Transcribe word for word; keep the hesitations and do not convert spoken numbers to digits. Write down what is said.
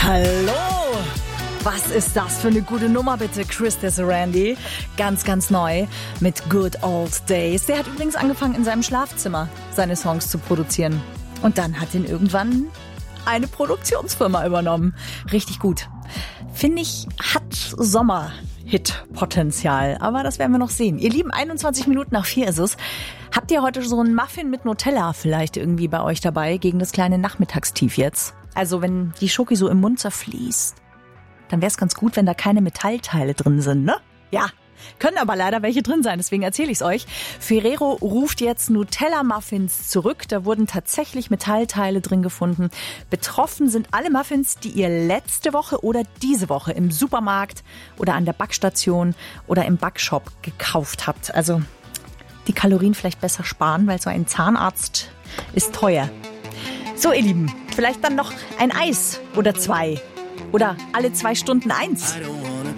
Hallo! Was ist das für eine gute Nummer, bitte? Chris Desirandi, ganz, ganz neu mit Good Old Days. Der hat übrigens angefangen, in seinem Schlafzimmer seine Songs zu produzieren. Und dann hat ihn irgendwann eine Produktionsfirma übernommen. Richtig gut. Finde ich, hat Sommer-Hit-Potenzial. Aber das werden wir noch sehen. Ihr Lieben, einundzwanzig Minuten nach vier ist es. Habt ihr heute so einen Muffin mit Nutella vielleicht irgendwie bei euch dabei gegen das kleine Nachmittagstief jetzt? Also wenn die Schoki so im Mund zerfließt, dann wäre es ganz gut, wenn da keine Metallteile drin sind, ne? Ja, können aber leider welche drin sein, deswegen erzähle ich es euch. Ferrero ruft jetzt Nutella-Muffins zurück. Da wurden tatsächlich Metallteile drin gefunden. Betroffen sind alle Muffins, die ihr letzte Woche oder diese Woche im Supermarkt oder an der Backstation oder im Backshop gekauft habt. Also die Kalorien vielleicht besser sparen, weil so ein Zahnarzt ist teuer. So, ihr Lieben, vielleicht dann noch ein Eis oder zwei. Oder alle zwei Stunden eins.